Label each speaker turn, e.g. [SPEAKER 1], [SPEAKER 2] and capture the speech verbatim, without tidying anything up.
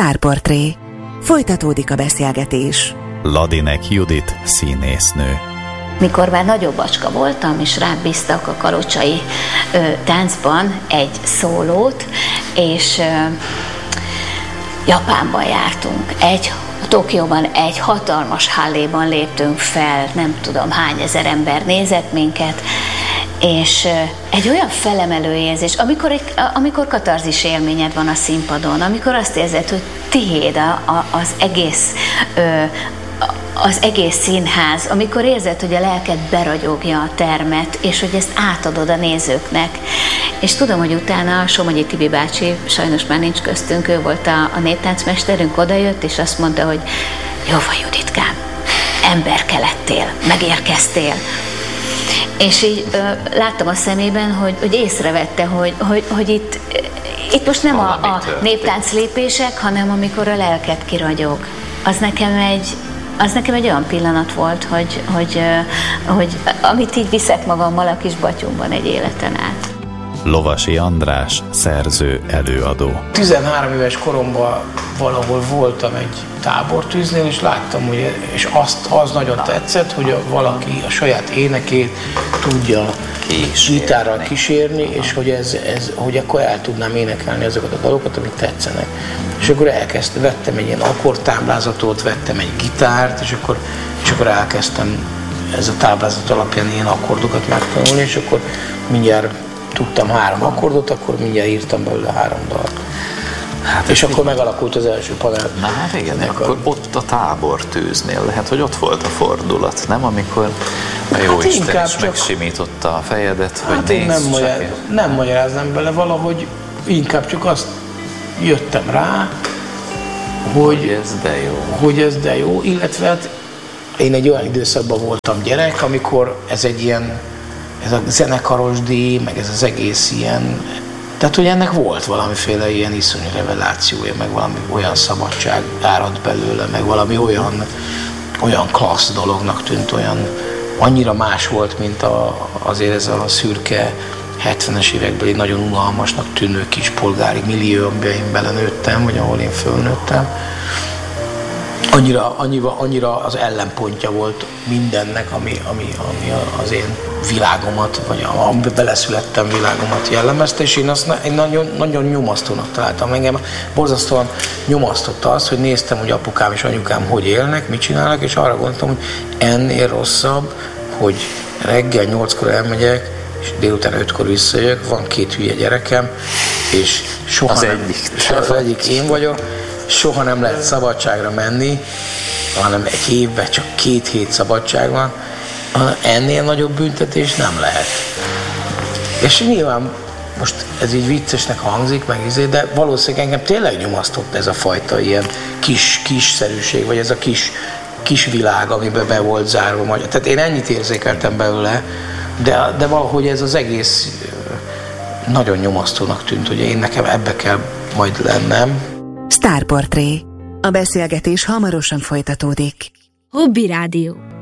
[SPEAKER 1] Sztárportré. Folytatódik a beszélgetés.
[SPEAKER 2] Ladinek Judit színésznő.
[SPEAKER 3] Mikor már nagyobb bacska voltam, és rám bíztak a kalocsai ö, táncban egy szólót, és ö, Japánban jártunk. Egy, Tokióban egy hatalmas halléban léptünk fel, nem tudom hány ezer ember nézett minket, és egy olyan felemelő érzés, amikor, egy, amikor katarzis élményed van a színpadon, amikor azt érzed, hogy tiéd a, a, az egész ö, az egész színház, amikor érzed, hogy a lelked beragyogja a termet, és hogy ezt átadod a nézőknek. És tudom, hogy utána Somogyi Tibi bácsi, sajnos már nincs köztünk, ő volt a, a néptáncmesterünk, odajött, és azt mondta, hogy jó van, Juditkám, emberke lettél, megérkeztél. És így ö, láttam a szemében, hogy, hogy észrevette, hogy, hogy, hogy itt, itt most nem a, a néptánc lépések, hanem amikor a lelked kiragyog. Az nekem egy Az nekem egy olyan pillanat volt, hogy, hogy, hogy amit így viszek magammal a kis batyomban egy életen át.
[SPEAKER 2] Lovasi András, szerző, előadó.
[SPEAKER 4] tizenhárom éves koromban valahol voltam egy tábortűznél, és láttam, hogy és azt, az nagyon tetszett, hogy a, valaki a saját énekét tudja gitárral kísérni, és hogy, ez, ez, hogy akkor el tudnám énekelni azokat a dalokat, amik tetszenek. És akkor elkezdtem, vettem egy ilyen akkordtáblázatot, vettem egy gitárt, és akkor, és akkor elkezdtem ez a táblázat alapján ilyen akkordokat megtanulni, és akkor mindjárt tudtam három akkordot, akkor mindjárt írtam belőle három dalt. Hát és akkor megalakult az első panel.
[SPEAKER 5] Na hát igen, akkor ott a tábortűznél lehet, hogy ott volt a fordulat, nem? Amikor a Jóisten hát is csak megsimította a fejedet, hogy hát nézd
[SPEAKER 4] nem,
[SPEAKER 5] csak
[SPEAKER 4] magyar, nem magyaráznám bele, valahogy inkább csak azt jöttem rá, hogy,
[SPEAKER 5] hogy ez de jó.
[SPEAKER 4] Hogy ez de jó, illetve hát én egy olyan időszakban voltam gyerek, amikor ez egy ilyen, ez a zenekaros díj, meg ez az egész ilyen, tehát hogy ennek volt valamiféle ilyen iszonyú revelációja, meg valami olyan szabadság árad belőle, meg valami olyan, olyan klassz dolognak tűnt, olyan annyira más volt, mint a, azért ez a szürke hetvenes évekbeli nagyon unalmasnak tűnő kis polgári millió, amiben én belenőttem, vagy ahol én fölnőttem. Annyira, annyira, annyira az ellenpontja volt mindennek, ami, ami, ami az én világomat, vagy amiben beleszülettem világomat jellemezte, és én azt én nagyon, nagyon nyomasztónak találtam. Engem borzasztóan nyomasztotta az, hogy néztem, hogy apukám és anyukám hogy élnek, mit csinálnak, és arra gondoltam, hogy ennél rosszabb, hogy reggel nyolckor elmegyek, és délután ötkor visszajövök, van két hülye gyerekem, és soha
[SPEAKER 5] az
[SPEAKER 4] nem,
[SPEAKER 5] egyik,
[SPEAKER 4] az egyik én vagyok, soha nem lehet szabadságra menni, hanem egy évben csak két hét szabadság van, ennél nagyobb büntetés nem lehet. És nyilván most ez így viccesnek hangzik, meg izé, de valószínűleg engem tényleg nyomasztott ez a fajta ilyen kis, kisszerűség, vagy ez a kis, kis világ, amiben be volt zárva. Tehát én ennyit érzékeltem belőle, de, de valahogy ez az egész nagyon nyomasztónak tűnt, hogy én nekem ebbe kell majd lennem.
[SPEAKER 1] Sztárportré. A beszélgetés hamarosan folytatódik.
[SPEAKER 6] Hobby Rádió.